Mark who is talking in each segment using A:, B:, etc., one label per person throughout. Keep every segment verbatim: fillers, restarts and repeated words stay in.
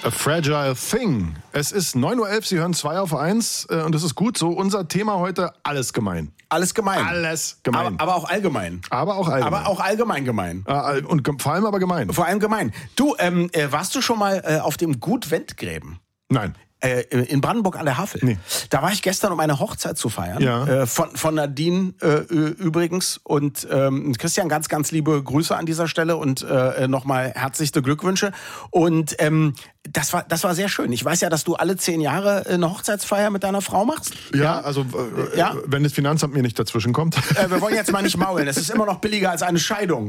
A: A Fragile Thing. Es ist neun Uhr elf, Sie hören zwei auf eins äh, und das ist gut so. Unser Thema heute, alles gemein.
B: Alles gemein.
A: Alles gemein.
B: Aber, aber auch allgemein.
A: Aber auch allgemein.
B: Aber auch allgemein gemein.
A: Äh, und ge- vor allem aber gemein.
B: Vor allem gemein. Du, ähm, äh, warst du schon mal äh, auf dem Gut Wendgräben?
A: Nein.
B: Äh, in Brandenburg an der Havel.
A: Nee.
B: Da war ich gestern, um eine Hochzeit zu feiern.
A: Ja.
B: Äh, von, von Nadine äh, übrigens. Und ähm, Christian, ganz, ganz liebe Grüße an dieser Stelle und äh, nochmal herzlichste Glückwünsche. Und ähm, das war, das war sehr schön. Ich weiß ja, dass du alle zehn Jahre eine Hochzeitsfeier mit deiner Frau machst.
A: Ja, ja? also äh,
B: ja?
A: wenn das Finanzamt mir nicht dazwischen kommt.
B: Äh, wir wollen jetzt mal nicht maulen. Es ist immer noch billiger als eine Scheidung.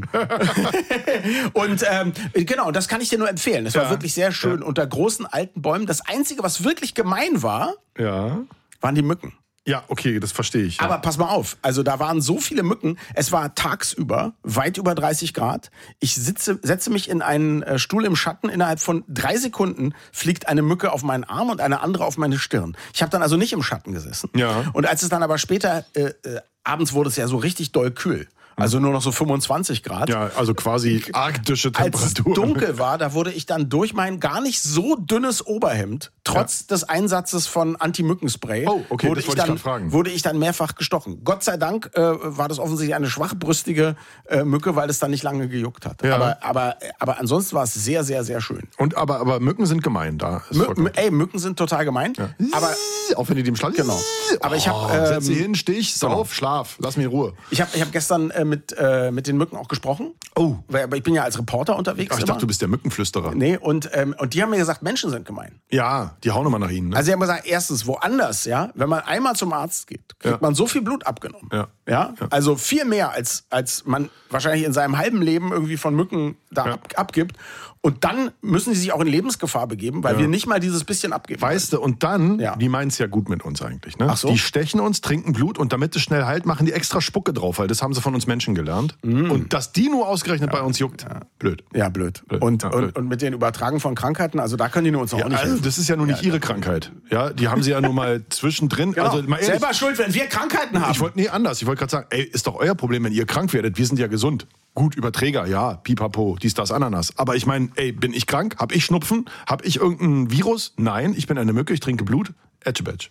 B: Und ähm, genau, das kann ich dir nur empfehlen. Es war
A: Ja.
B: wirklich sehr schön
A: Ja.
B: unter großen alten Bäumen. Das Einzige, was wirklich gemein war,
A: Ja.
B: waren die Mücken.
A: Ja, okay, das verstehe ich. Ja.
B: Aber pass mal auf, also da waren so viele Mücken. Es war tagsüber weit über dreißig Grad. Ich sitze, setze mich in einen äh, Stuhl im Schatten. Innerhalb von drei Sekunden fliegt eine Mücke auf meinen Arm und eine andere auf meine Stirn. Ich habe dann also nicht im Schatten gesessen.
A: Ja.
B: Und als es dann aber später, äh, äh, abends wurde es ja so richtig doll kühl. Also nur noch so fünfundzwanzig Grad.
A: Ja, also quasi arktische
B: Als
A: Temperaturen.
B: es dunkel war, da wurde ich dann durch mein gar nicht so dünnes Oberhemd, trotz ja. des Einsatzes von Anti-Mückenspray,
A: oh, okay,
B: wurde,
A: das
B: ich
A: wollte ich
B: dann,
A: grad fragen.
B: wurde ich dann mehrfach gestochen. Gott sei Dank äh, war das offensichtlich eine schwachbrüstige äh, Mücke, weil es dann nicht lange gejuckt hat.
A: Ja.
B: Aber, aber, aber ansonsten war es sehr, sehr, sehr schön.
A: Und aber, aber Mücken sind gemein da. Ist
B: Mü
A: vollkommen-
B: ey, Mücken sind total gemein.
A: Ja.
B: Aber
A: auch wenn die dem Schlag.
B: Genau. Aber ich hab,
A: oh,
B: ähm,
A: setz sie hin, Stich, sauf, Schlaf, lass mir in Ruhe.
B: ich habe ich hab gestern äh, mit, äh, mit den Mücken auch gesprochen.
A: Oh.
B: Weil, aber ich bin ja als Reporter unterwegs.
A: Ach, ich
B: immer.
A: dachte, du bist der Mückenflüsterer.
B: Nee, und, ähm, und die haben mir gesagt, Menschen sind gemein.
A: Ja, die hauen immer nach ihnen. Ne?
B: Also sie haben gesagt, erstens, woanders, ja, wenn man einmal zum Arzt geht, kriegt
A: Ja.
B: man so viel Blut abgenommen.
A: Ja.
B: Ja?
A: Ja.
B: Also viel mehr, als, als man wahrscheinlich in seinem halben Leben irgendwie von Mücken da
A: Ja.
B: ab, abgibt. Und dann müssen sie sich auch in Lebensgefahr begeben, weil
A: Ja.
B: wir nicht mal dieses bisschen abgeben.
A: Weißt du, und dann,
B: Ja.
A: die meinen es ja gut mit uns eigentlich. Ne?
B: Ach so?
A: Die stechen uns, trinken Blut und damit es schnell heilt, machen die extra Spucke drauf, weil das haben sie von uns Menschen gelernt. Und dass die nur ausgerechnet bei uns juckt, blöd.
B: Ja, blöd.
A: Blöd.
B: Und,
A: Ja, blöd.
B: Und, und mit den Übertragen von Krankheiten, also da können die nur uns auch
A: Ja,
B: nicht
A: also,
B: helfen.
A: das ist ja nun nicht ihre Krankheit. Ja, die haben sie ja nur mal zwischendrin.
B: Genau.
A: Also, mal ehrlich,
B: Selber schuld, wenn wir Krankheiten haben.
A: ich wollte, nee, anders. Ich wollte gerade sagen, ey, ist doch euer Problem, wenn ihr krank werdet. Wir sind ja gesund. Gut, Überträger, ja, pipapo, dies, das, Ananas. Aber ich meine, ey, bin ich krank? Hab ich Schnupfen? Hab ich irgendein Virus? Nein, ich bin eine Mücke, ich trinke Blut. Etchebatch.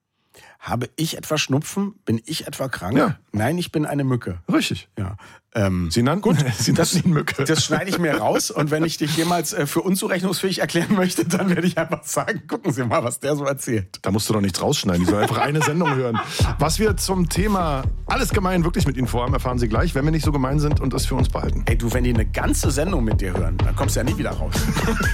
B: Habe ich etwa Schnupfen? Bin ich etwa krank?
A: Ja.
B: Nein, ich bin eine Mücke.
A: Richtig.
B: Ja. Ähm,
A: Sie nannten, Sie
B: das,
A: nannten ihn Mücke.
B: das schneide ich mir raus und wenn ich dich jemals äh, für unzurechnungsfähig erklären möchte, dann werde ich einfach sagen, gucken Sie mal, was der so erzählt.
A: Da musst du doch nichts rausschneiden. Die sollen einfach eine Sendung hören. Was wir zum Thema alles gemein wirklich mit Ihnen vorhaben, erfahren Sie gleich, wenn wir nicht so gemein sind und das für uns behalten.
B: Ey, du, wenn die eine ganze Sendung mit dir hören, dann kommst du ja nie wieder raus.